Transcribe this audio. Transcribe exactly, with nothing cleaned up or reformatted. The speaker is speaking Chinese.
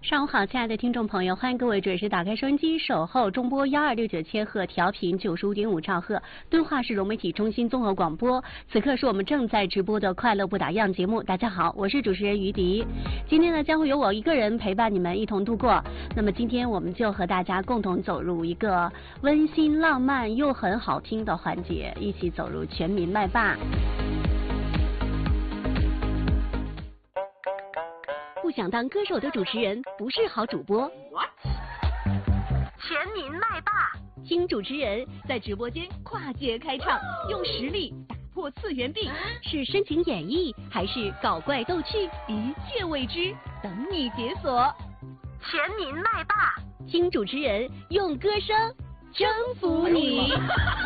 上午好，亲爱的听众朋友，欢迎各位准时打开收音机，守候中波幺二六九千赫调频九十五点五兆赫，敦化市融媒体中心综合广播。此刻是我们正在直播的快乐不打烊节目。大家好，我是主持人于迪。今天呢，将会由我一个人陪伴你们一同度过。那么今天我们就和大家共同走入一个温馨浪漫又很好听的环节，一起走入全民麦霸。不想当歌手的主持人不是好主播。What？ 全民麦霸，听主持人在直播间跨界开唱，用实力打破次元壁，是深情演绎还是搞怪逗趣？一切未知，等你解锁。全民麦霸，听主持人用歌声征服你。